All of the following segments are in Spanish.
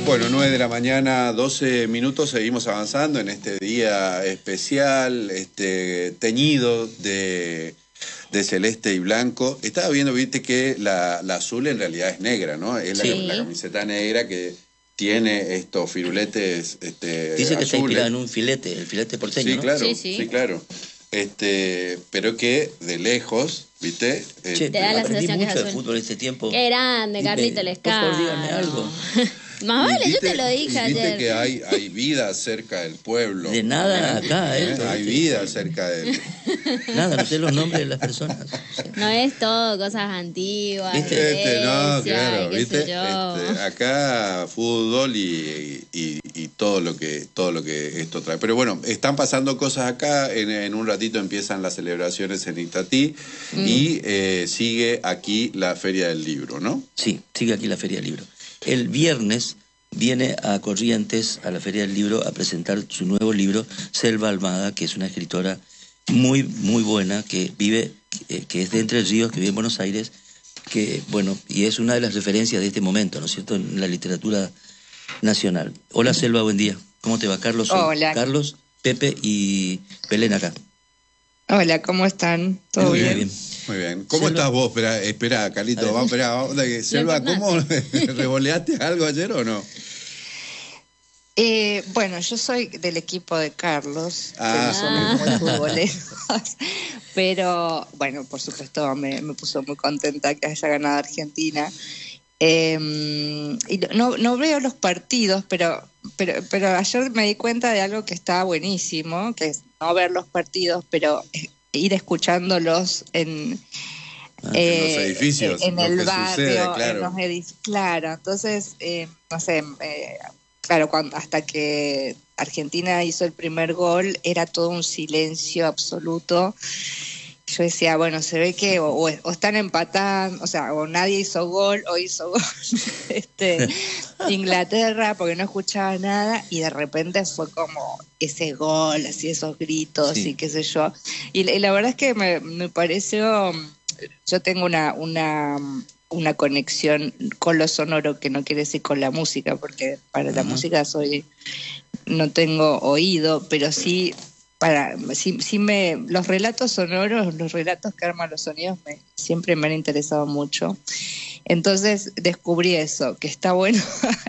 Bueno, 9 de la mañana, 12 minutos, seguimos avanzando en este día especial, teñido de celeste y blanco. Estaba viendo, viste, que la azul en realidad es negra, ¿no? Es Sí. la camiseta negra que tiene estos firuletes Dice que azules. está inspirada en un filete, el filete porteño, Sí, ¿no? claro, Sí. sí, claro. Pero que de lejos, ¿viste? Che, Te da la aprendí sensación que es mucho de azul. fútbol este tiempo. Qué grande, Carlito Por favor, díganme Lescano. algo. Más vale, yo te lo Y dije viste ayer. que hay vida cerca del pueblo. De nada acá, Hay vida cerca del... Nada, no sé los nombres de las personas. O sea, No es todo cosas antiguas, ¿Viste? No, iglesia, claro, qué ¿viste? sé yo. Acá fútbol y todo lo que esto trae. Pero bueno, están pasando cosas acá. En un ratito empiezan las celebraciones en Itatí y sigue aquí la Feria del Libro, ¿no? Sí, sigue aquí la Feria del Libro. El viernes viene a Corrientes, a la Feria del Libro, a presentar su nuevo libro, Selva Almada, que es una escritora muy, muy buena, que vive, que es de Entre Ríos, que vive en Buenos Aires, que, bueno, y es una de las referencias de este momento, ¿no es cierto?, en la literatura nacional. Hola, Selva, buen día. ¿Cómo te va, Carlos? Soy Hola. Carlos, Pepe y Belén acá. Hola, ¿cómo están? ¿Todo Muy bien? bien. Muy bien. ¿Cómo Selva. estás vos? Espera, Carlito, A ver. vamos, Selva, ¿cómo revoleaste algo ayer o no? Bueno, yo soy del equipo de Carlos, que Ah. no somos muy futboleros, pero bueno, por supuesto me puso muy contenta que haya ganado Argentina. Y no veo los partidos, pero ayer me di cuenta de algo que estaba buenísimo, que es no ver los partidos, pero ir escuchándolos en los edificios, en lo el que barrio, sucede, claro. en los edificios, claro. Entonces, no sé, claro, hasta que Argentina hizo el primer gol, era todo un silencio absoluto. Yo decía, bueno, se ve que o están empatando, o sea, o nadie hizo gol, o hizo gol Inglaterra, porque no escuchaba nada, y de repente fue como ese gol, así esos gritos, Sí. y qué sé yo. Y la verdad es que me pareció, yo tengo una conexión con lo sonoro, que no quiere decir con la música, porque para la música no tengo oído, pero sí los relatos sonoros, los relatos que arman los sonidos siempre me han interesado mucho. Entonces descubrí eso, que está bueno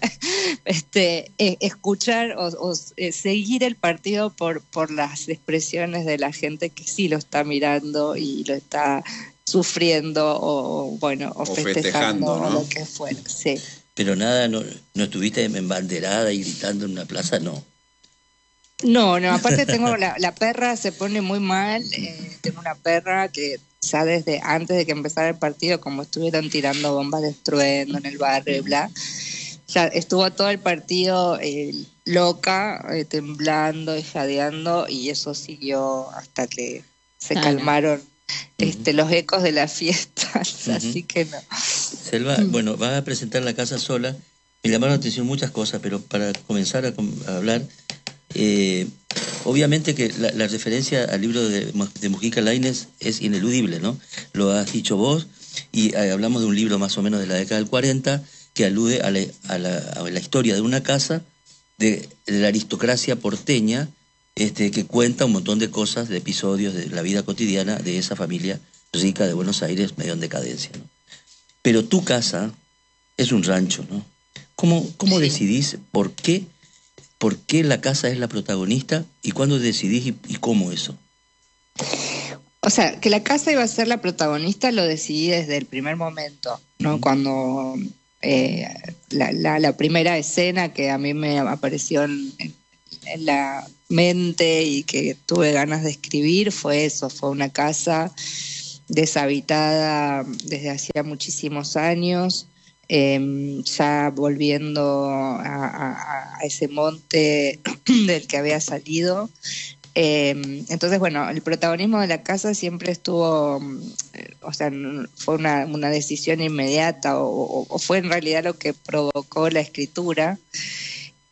escuchar o seguir el partido por las expresiones de la gente que sí lo está mirando y lo está sufriendo o festejando, ¿no? O lo que fuera, sí. Pero nada, no estuviste embanderada y gritando en una plaza, no. No, aparte tengo la perra se pone muy mal, tengo una perra que ya desde antes de que empezara el partido, como estuvieron tirando bombas de estruendo en el barrio y bla, ya estuvo todo el partido loca, temblando y jadeando, y eso siguió hasta que se calmaron los ecos de las fiestas, así que no. Selva, bueno, vas a presentar la casa sola. Me llamaron la atención muchas cosas, pero para comenzar a hablar, obviamente que la referencia al libro de Mujica Lainez es ineludible, ¿no? Lo has dicho vos, y hablamos de un libro más o menos de la década del 40 que alude a la historia de una casa de la aristocracia porteña, que cuenta un montón de cosas, de episodios de la vida cotidiana de esa familia rica de Buenos Aires, medio en decadencia, ¿no? Pero tu casa es un rancho, ¿no? ¿Cómo decidís por qué la casa es la protagonista y cuándo decidís y cómo eso? O sea, que la casa iba a ser la protagonista lo decidí desde el primer momento, ¿no? Cuando la primera escena que a mí me apareció en la mente y que tuve ganas de escribir fue eso, fue una casa deshabitada desde hacía muchísimos años, ya volviendo a ese monte del que había salido. Entonces, bueno, el protagonismo de la casa siempre estuvo, o sea, fue una decisión inmediata o fue en realidad lo que provocó la escritura.